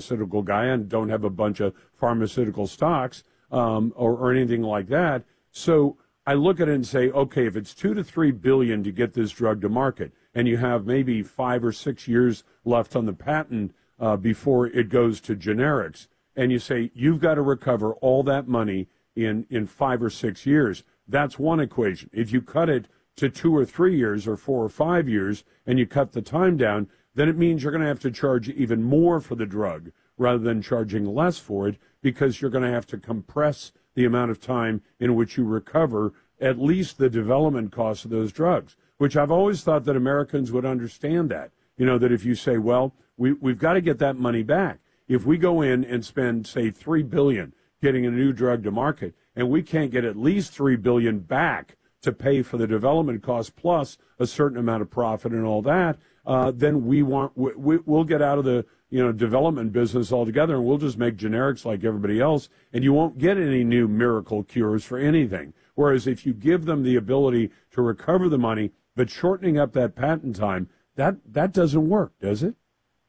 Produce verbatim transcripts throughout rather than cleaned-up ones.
pharmaceutical guy and don't have a bunch of pharmaceutical stocks um, or, or anything like that. So I look at it and say, okay, if it's two to three billion to get this drug to market, and you have maybe five or six years left on the patent uh, before it goes to generics, and you say you've got to recover all that money in, in five or six years, that's one equation. If you cut it to two or three years or four or five years and you cut the time down, then it means you're going to have to charge even more for the drug rather than charging less for it, because you're going to have to compress the amount of time in which you recover at least the development costs of those drugs, which I've always thought that Americans would understand that. You know, that if you say, well, we, we've got to get that money back. If we go in and spend, say, three billion dollars getting a new drug to market, and we can't get at least three billion dollars back to pay for the development costs plus a certain amount of profit and all that, uh, then we want we, we'll get out of the you know development business altogether, and we'll just make generics like everybody else, and you won't get any new miracle cures for anything. Whereas if you give them the ability to recover the money, but shortening up that patent time, that that doesn't work, does it?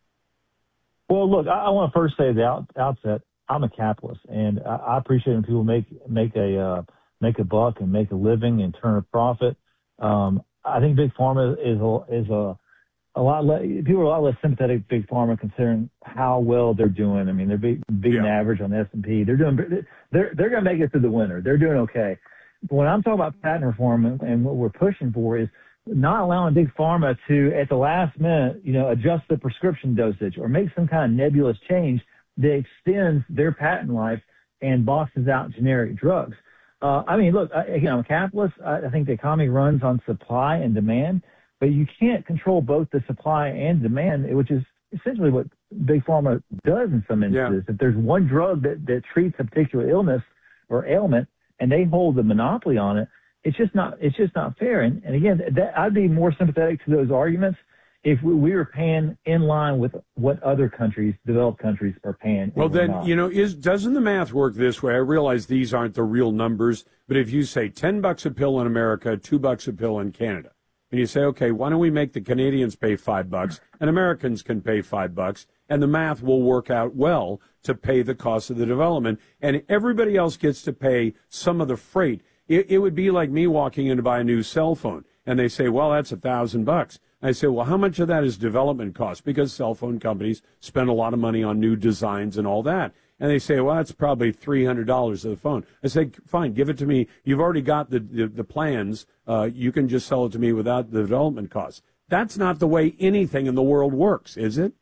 Well, look, I, I want to first say at the out, outset, I'm a capitalist, and I, I appreciate when people make make a uh, make a buck and make a living and turn a profit. Um, I think big pharma is a, is a a lot less. People are a lot less sympathetic to big pharma considering how well they're doing. I mean, they're beating, beating yeah. average on the S and P. They're doing. They're they're going to make it through the winter. They're doing okay. But when I'm talking about patent reform and, and what we're pushing for is not allowing big pharma to, at the last minute, you know, adjust the prescription dosage or make some kind of nebulous change that extends their patent life and boxes out generic drugs. Uh, I mean, look, I, again, I'm a capitalist. I, I think the economy runs on supply and demand, but you can't control both the supply and demand, which is essentially what big pharma does in some instances. Yeah. If there's one drug that, that treats a particular illness or ailment and they hold the monopoly on it, it's just not it's just not fair. And, and again, that, I'd be more sympathetic to those arguments if we, we were paying in line with what other countries, developed countries, are paying. Well, then, you know, is doesn't the math work this way? I realize these aren't the real numbers, but if you say ten bucks a pill in America, two bucks a pill in Canada, and you say, okay, why don't we make the Canadians pay five bucks and Americans can pay five bucks, and the math will work out well to pay the cost of the development, and everybody else gets to pay some of the freight. It, it would be like me walking in to buy a new cell phone, and they say, well, that's a thousand bucks. I say, well, how much of that is development cost? Because cell phone companies spend a lot of money on new designs and all that. And they say, well, that's probably three hundred dollars of the phone. I say, fine, give it to me. You've already got the, the, the plans. Uh, you can just sell it to me without the development costs. That's not the way anything in the world works, is it?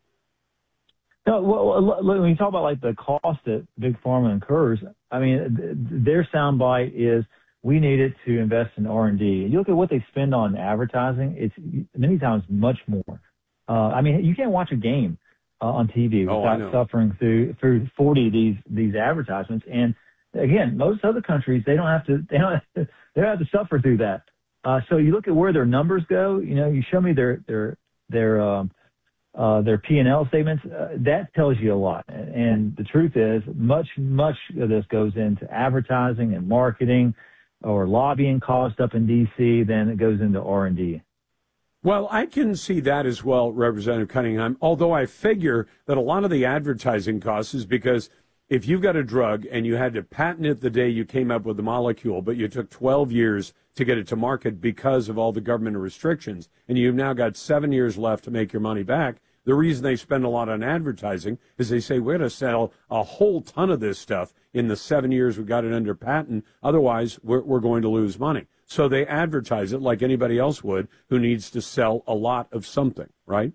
No, well, when you talk about like the cost that big pharma incurs, I mean, their soundbite is we needed to invest in R and D. You look at what they spend on advertising; it's many times much more. Uh, I mean, you can't watch a game uh, on T V oh, without suffering through through forty of these these advertisements. And again, most other countries they don't have to they don't have to, they don't have to suffer through that. Uh, so you look at where their numbers go. You know, you show me their their their um, uh, their P and L statements. Uh, that tells you a lot. And the truth is, much much of this goes into advertising and marketing, or lobbying costs up in D C, then it goes into R and D. Well, I can see that as well, Representative Cunningham, although I figure that a lot of the advertising costs is because if you've got a drug and you had to patent it the day you came up with the molecule, but you took twelve years to get it to market because of all the government restrictions, and you've now got seven years left to make your money back, the reason they spend a lot on advertising is they say, we're going to sell a whole ton of this stuff in the seven years we've got it under patent. Otherwise, we're, we're going to lose money. So they advertise it like anybody else would who needs to sell a lot of something, right?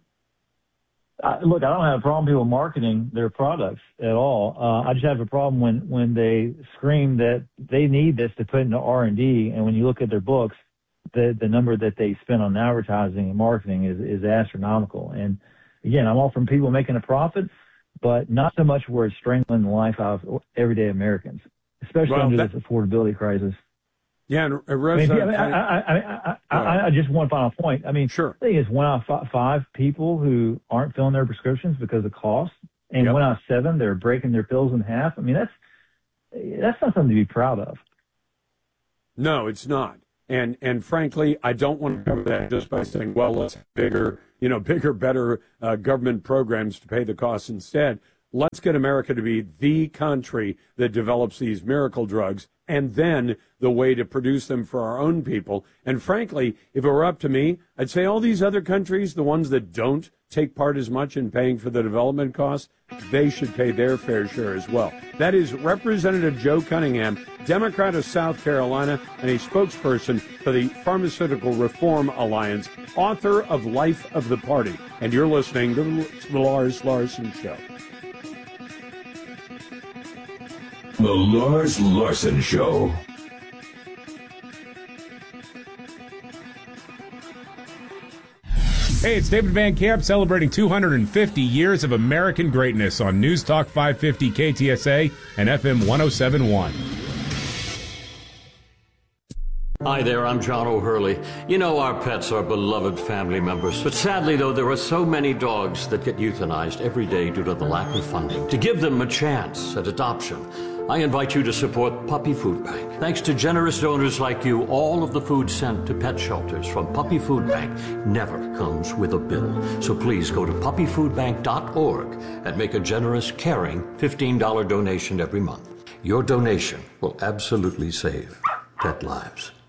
Uh, look, I don't have a problem with people marketing their products at all. Uh, I just have a problem when, when they scream that they need this to put into R and D, and when you look at their books, the, the number that they spend on advertising and marketing is, is astronomical. And again, I'm all from people making a profit, but not so much where it's strangling the life out of everyday Americans, especially well, under that, this affordability crisis. Yeah, and uh, I, mean, I, mean, I, I, I, I, I, I just one final point. I mean, sure. The thing is, one out of five people who aren't filling their prescriptions because of cost, and yep. one out of seven they're breaking their pills in half. I mean, that's that's not something to be proud of. No, it's not. And and frankly, I don't want to cover that just by saying, well, let's have bigger, you know, bigger, better uh, government programs to pay the costs instead. Let's get America to be the country that develops these miracle drugs and then the way to produce them for our own people. And frankly, if it were up to me, I'd say all these other countries, the ones that don't take part as much in paying for the development costs, they should pay their fair share as well. That is Representative Joe Cunningham, Democrat of South Carolina, and a spokesperson for the Pharmaceutical Reform Alliance, author of Life of the Party. And you're listening to the Lars Larson Show. The Lars Larson Show. Hey, it's David Van Camp celebrating two hundred fifty years of American greatness on News Talk five fifty K T S A and F M one oh seven point one. Hi there, I'm John O'Hurley. You know, our pets are beloved family members. But sadly, though, there are so many dogs that get euthanized every day due to the lack of funding. To give them a chance at adoption, I invite you to support Puppy Food Bank. Thanks to generous donors like you, all of the food sent to pet shelters from Puppy Food Bank never comes with a bill. So please go to puppy food bank dot org and make a generous, caring fifteen dollars donation every month. Your donation will absolutely save pet lives.